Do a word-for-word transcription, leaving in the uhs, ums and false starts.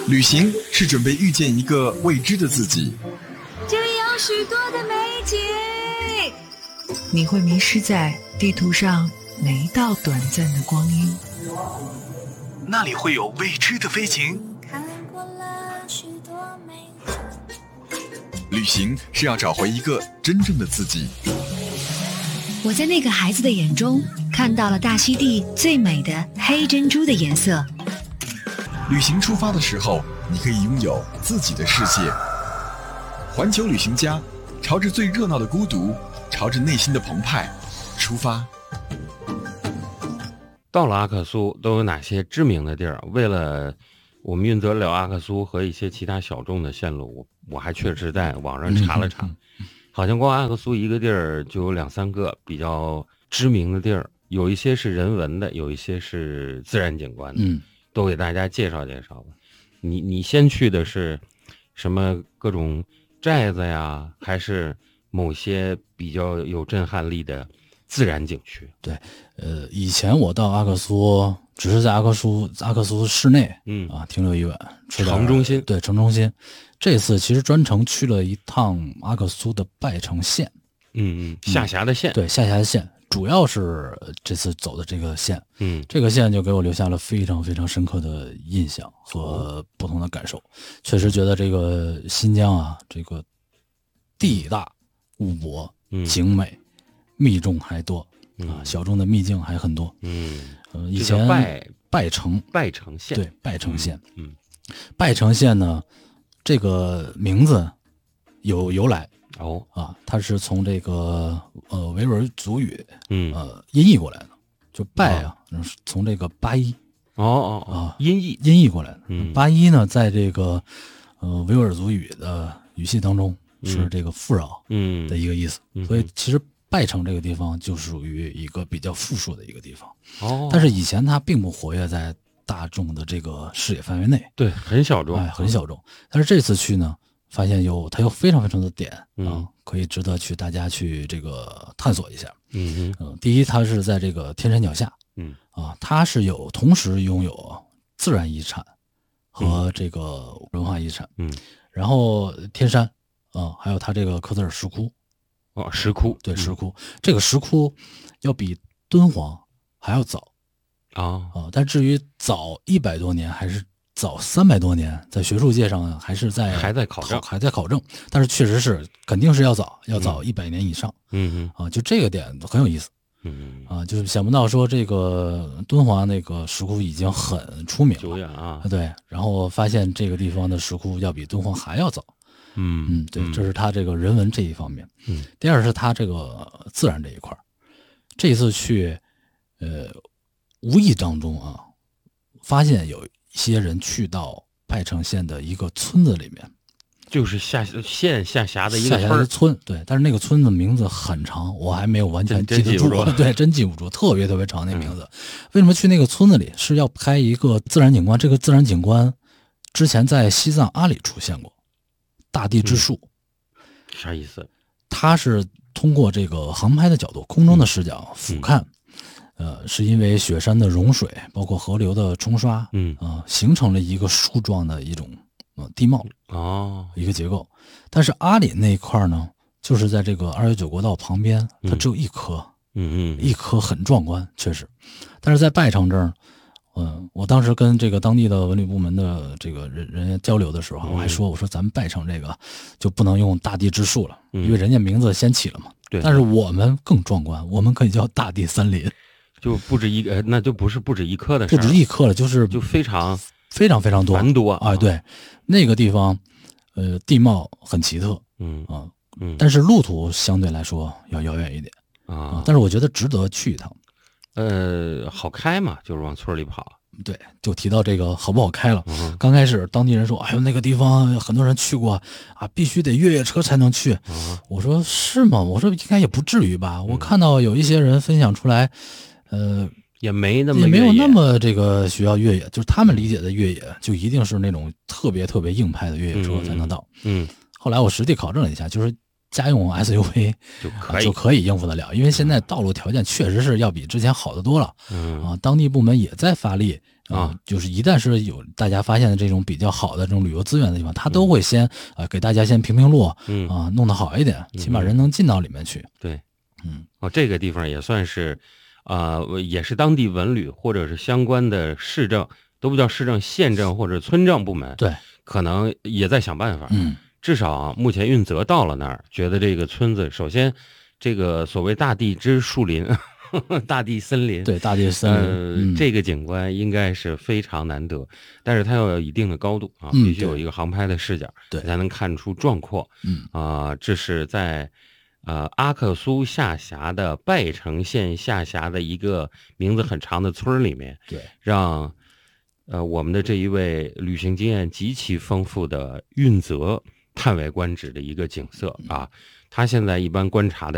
旅行是准备遇见一个未知的自己， 这里有许多的美景， 你会迷失在地图上每一道短暂的光阴， 那里会有未知的飞禽。 看过了许多美景， 旅行是要找回一个真正的自己。 我在那个孩子的眼中看到了大溪地最美的黑珍珠的颜色。 旅行出发的时候，你可以拥有自己的世界。环球旅行家，朝着最热闹的孤独，朝着内心的澎湃出发。 到了阿克苏都有哪些知名的地儿？为了我们运得了阿克苏和一些其他小众的线路，我我还确实在网上查了查， 嗯嗯嗯、 好像光阿克苏一个地儿就有两三个比较知名的地儿，有一些是人文的，有一些是自然景观的。 嗯， 都给大家介绍介绍吧。你你先去的是什么各种寨子呀，还是某些比较有震撼力的自然景区？ 对，呃，以前我到阿克苏只是在阿克苏阿克苏市内，嗯啊停留一晚， 城中心。 对，城中心。这次其实专程去了一趟阿克苏的拜城县， 嗯嗯，下辖的县。 嗯、对，下辖的县。主要是这次走的这个县， 嗯， 这个县就给我留下了非常非常深刻的印象和不同的感受。确实觉得这个新疆啊，这个地大物博，景美，秘众还多、嗯、啊，小众的秘境还很多。 嗯， 呃，以前拜拜城拜城县， 对，拜城县， 嗯，嗯拜城县呢，这个名字有由来。 哦啊，它是从这个呃维吾尔族语， 嗯呃音译过来的，就拜啊，哦、从这个八一， 哦哦啊音译音译过来的。 嗯， 八一呢，在这个呃维吾尔族语的语系当中是这个富饶嗯的一个意思， 嗯、 所以其实拜城这个地方就属于一个比较富庶的一个地方。 哦， 但是以前它并不活跃在大众的这个视野范围内， 对，很小众， 哎，很小众。但是这次去呢，发现有它有非常非常的点啊、 嗯， 可以值得去大家去这个探索一下。 嗯嗯、呃，第一，它是在这个天山脚下， 嗯啊，它是有同时拥有自然遗产和这个文化遗产。 嗯， 然后天山啊，还有它这个科泽尔石窟。 哦，石窟， 对，石窟、嗯、这个石窟要比敦煌还要早啊、 哦、啊，但至于早一百多年还是早三百多年，在学术界上还是在还在考证， 还在考证，但是确实是肯定是要早，要早一百年以上。 嗯嗯啊，就这个点很有意思。 嗯啊，就是想不到说这个敦煌那个石窟已经很出名了， 久远啊。 对，然后发现这个地方的石窟要比敦煌还要早。 嗯嗯，对，这是它这个人文这一方面。 嗯， 第二是它这个自然这一块。这一次去，呃，无意当中啊，发现有一些人去到拜城县的一个村子里面， 就是下县下辖的一个下辖的村，对，但是那个村子名字很长，我还没有完全记得住，对，真记不住，特别特别长那名字。嗯、为什么去那个村子里？是要拍一个自然景观，这个自然景观之前在西藏阿里出现过，大地之树。 嗯、啥意思？ 它是通过这个航拍的角度，空中的视角俯瞰。嗯呃，是因为雪山的融水，包括河流的冲刷， 嗯啊、呃，形成了一个树状的一种呃地貌哦， 一个结构。但是阿里那一块呢，就是在这个二幺九国道旁边，它只有一棵， 嗯嗯， 一棵很壮观，确实。但是在拜城这儿，嗯、呃，我当时跟这个当地的文旅部门的这个人人家交流的时候，我还说，我说咱们拜城这个就不能用大地之树了， 嗯、 因为人家名字先起了嘛。 对。 但是我们更壮观，我们可以叫大地森林。 就不止一个，那就不是不止一棵的事， 不止一棵了，就是就非常非常非常多， 繁多啊！ 对，那个地方，呃，地貌很奇特， 嗯啊， 嗯， 但是路途相对来说要遥远一点啊， 但是我觉得值得去一趟。 呃，好开嘛，就是往村里跑。 对，就提到这个好不好开了。 嗯、 刚开始当地人说：“哎呦，那个地方很多人去过啊，必须得越野车才能去。 嗯” 我说：“是吗？”我说：“应该也不至于吧。嗯”我看到有一些人分享出来。呃， 也没那么也没有那么这个需要越野，就是他们理解的越野，就一定是那种特别特别硬派的越野车才能到。 嗯，嗯后来我实地考证了一下，就是家用 S U V 就可以、啊、 就可以应付得了，因为现在道路条件确实是要比之前好得多了。 嗯啊，当地部门也在发力啊，就是一旦是有大家发现的这种比较好的这种旅游资源的地方，他都会先啊、呃、给大家先评评路， 嗯啊弄得好一点，起码人能进到里面去。 对， 嗯， 哦，这个地方也算是，啊、呃，也是当地文旅或者是相关的市政，都不叫市政，县政或者村政部门， 对， 可能也在想办法。 嗯， 至少、啊、目前运泽到了那儿，觉得这个村子，首先这个所谓大地之树林。大地森林， 对，大地森林， 呃， 嗯、 这个景观应该是非常难得，但是它要有一定的高度啊， 嗯、 必须有一个航拍的视角， 对， 才能看出壮阔。 嗯啊、呃，这是在呃阿克苏下辖的拜城县下辖的一个名字很长的村里面， 对， 让呃我们的这一位旅行经验极其丰富的运泽叹为观止的一个景色啊。他现在一般观察的